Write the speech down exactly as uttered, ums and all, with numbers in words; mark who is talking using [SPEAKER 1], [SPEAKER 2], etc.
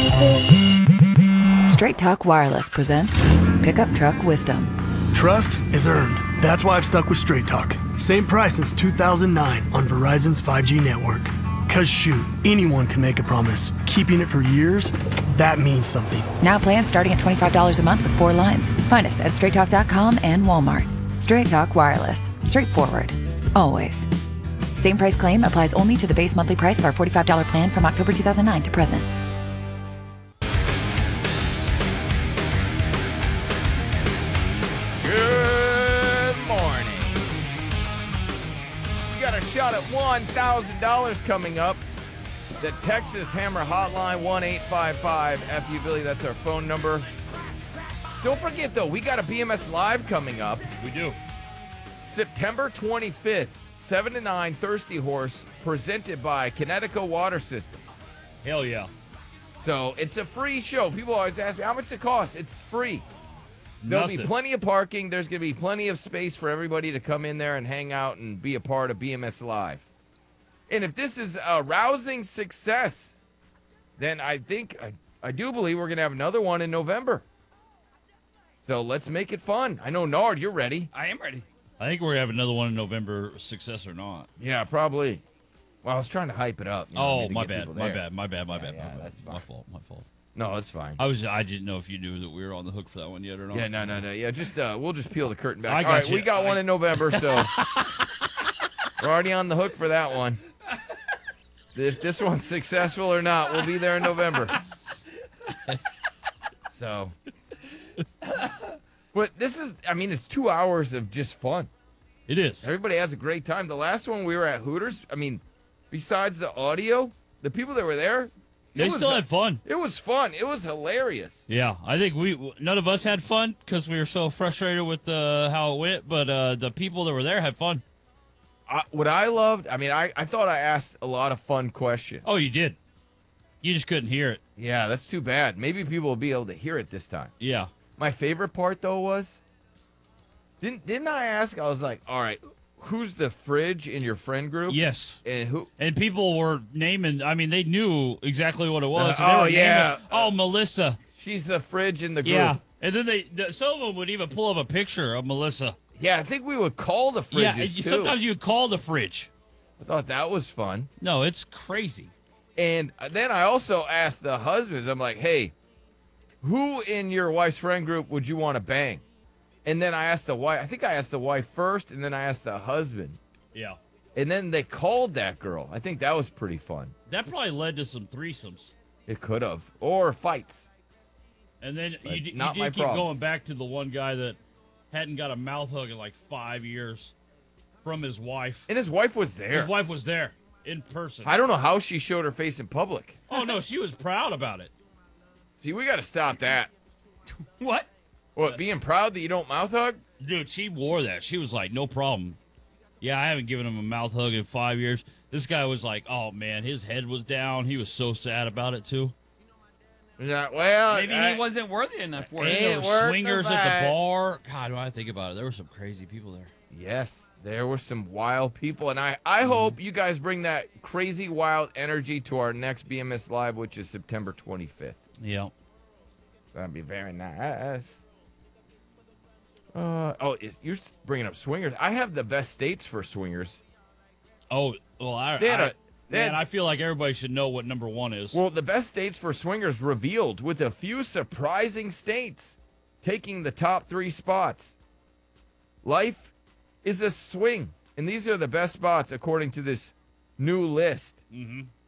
[SPEAKER 1] Straight Talk Wireless presents Pickup Truck Wisdom.
[SPEAKER 2] Trust is earned. That's why I've stuck with Straight Talk. Same price since two thousand nine on Verizon's five G network. Cause shoot, anyone can make a promise. Keeping it for years, that means something.
[SPEAKER 1] Now plans starting at twenty-five dollars a month with four lines. Find us at straight talk dot com and Walmart. Straight Talk Wireless. Straightforward. Always. Same price claim applies only to the base monthly price of our forty-five dollars plan from October two thousand nine to present.
[SPEAKER 3] Good morning. You got a shot at one thousand dollars coming up. The Texas Hammer Hotline, one eight five five F U Billy. That's our phone number. Don't forget, though, we got a B M S Live coming up.
[SPEAKER 4] We do.
[SPEAKER 3] September twenty-fifth, seven to nine, Thirsty Horse, presented by Connecticut Water Systems.
[SPEAKER 4] Hell yeah.
[SPEAKER 3] So it's a free show. People always ask me, how much it costs? It's free. There'll
[SPEAKER 4] Nothing.
[SPEAKER 3] be plenty of parking. There's going to be plenty of space for everybody to come in there and hang out and be a part of B M S Live. And if this is a rousing success, then I think, I, I do believe we're going to have another one in November. So let's make it fun. I know, Nard, you're ready.
[SPEAKER 5] I am ready.
[SPEAKER 4] I think we're going to have another one in November, success or not.
[SPEAKER 3] Yeah, probably. Well, I was trying to hype it up. You know,
[SPEAKER 4] Oh,
[SPEAKER 3] maybe
[SPEAKER 4] my
[SPEAKER 3] get
[SPEAKER 4] bad,
[SPEAKER 3] people
[SPEAKER 4] my
[SPEAKER 3] there.
[SPEAKER 4] bad, my bad, my
[SPEAKER 3] Yeah,
[SPEAKER 4] bad,
[SPEAKER 3] yeah,
[SPEAKER 4] my bad.
[SPEAKER 3] that's fine.
[SPEAKER 4] My fault, my fault.
[SPEAKER 3] No, it's fine.
[SPEAKER 4] I was, I didn't know if you knew that we were on the hook for that one yet or not.
[SPEAKER 3] Yeah, no, no, no. Yeah, just uh, we'll just peel the curtain back.
[SPEAKER 4] I
[SPEAKER 3] All
[SPEAKER 4] got
[SPEAKER 3] right,
[SPEAKER 4] you.
[SPEAKER 3] we got
[SPEAKER 4] I-
[SPEAKER 3] one in November, so we're already on the hook for that one. If this one's successful or not, we'll be there in November. So, but this is, I mean, it's two hours of just fun.
[SPEAKER 4] It is.
[SPEAKER 3] Everybody has a great time. The last one we were at Hooters, I mean, besides the audio, the people that were there,
[SPEAKER 4] They
[SPEAKER 3] it was,
[SPEAKER 4] still had fun.
[SPEAKER 3] It was fun. It was hilarious.
[SPEAKER 4] Yeah, I think we none of us had fun because we were so frustrated with uh, how it went, but uh, the people that were there had fun.
[SPEAKER 3] I, what I loved, I mean, I, I thought I asked a lot of fun questions.
[SPEAKER 4] Oh, you did. You just couldn't hear it.
[SPEAKER 3] Yeah, that's too bad. Maybe people will be able to hear it this time.
[SPEAKER 4] Yeah.
[SPEAKER 3] My favorite part, though, was, didn't didn't I ask, I was like, all right, who's the fridge in your friend group?
[SPEAKER 4] Yes.
[SPEAKER 3] And who?
[SPEAKER 4] And people were naming, I mean, they knew exactly what it was.
[SPEAKER 3] Uh,
[SPEAKER 4] and they
[SPEAKER 3] oh,
[SPEAKER 4] were naming
[SPEAKER 3] yeah.
[SPEAKER 4] it, oh, Melissa.
[SPEAKER 3] She's the fridge in the group.
[SPEAKER 4] Yeah. And then they, the, some of them would even pull up a picture of Melissa.
[SPEAKER 3] Yeah, I think we would call the fridges,
[SPEAKER 4] Yeah,
[SPEAKER 3] too.
[SPEAKER 4] sometimes you call the fridge.
[SPEAKER 3] I thought that was fun.
[SPEAKER 4] No, it's crazy.
[SPEAKER 3] And then I also asked the husbands, I'm like, hey, who in your wife's friend group would you want to bang? And then I asked the wife, I think I asked the wife first, and then I asked the husband.
[SPEAKER 4] Yeah.
[SPEAKER 3] And then they called that girl. I think that was pretty fun.
[SPEAKER 4] That probably led to some threesomes.
[SPEAKER 3] It could have. Or fights.
[SPEAKER 4] And then
[SPEAKER 3] But
[SPEAKER 4] you, d- you
[SPEAKER 3] not
[SPEAKER 4] did
[SPEAKER 3] my
[SPEAKER 4] keep
[SPEAKER 3] problem.
[SPEAKER 4] going back to the one guy that hadn't got a mouth hug in like five years from his wife.
[SPEAKER 3] And his wife was there.
[SPEAKER 4] His wife was there in person.
[SPEAKER 3] I don't know how she showed her face in public.
[SPEAKER 4] Oh, no, she was proud about it.
[SPEAKER 3] See, we got to stop that.
[SPEAKER 5] What?
[SPEAKER 3] What, being proud that you don't mouth hug?
[SPEAKER 4] Dude, she wore that. She was like, no problem. Yeah, I haven't given him a mouth hug in five years. This guy was like, oh, man, his head was down. He was so sad about it, too.
[SPEAKER 3] Yeah, well,
[SPEAKER 5] Maybe
[SPEAKER 3] I-
[SPEAKER 5] he wasn't worthy enough for
[SPEAKER 3] Ain't
[SPEAKER 5] it.
[SPEAKER 4] There were
[SPEAKER 3] worth the
[SPEAKER 4] swingers at
[SPEAKER 3] fight.
[SPEAKER 4] the bar. God, when I think about it, there were some crazy people there.
[SPEAKER 3] Yes, there were some wild people, and I, I hope you guys bring that crazy wild energy to our next B M S Live, which is September twenty-fifth.
[SPEAKER 4] Yeah.
[SPEAKER 3] That'd be very nice. Uh, oh, is, you're bringing up swingers. I have the best states for swingers.
[SPEAKER 4] Oh, well, I,
[SPEAKER 3] They had
[SPEAKER 4] I,
[SPEAKER 3] a- they
[SPEAKER 4] man,
[SPEAKER 3] had-
[SPEAKER 4] I feel like everybody should know what number one is.
[SPEAKER 3] Well, the best states for swingers revealed with a few surprising states taking the top three spots. Life is a swing, and these are the best spots according to this new list.
[SPEAKER 4] mm-hmm.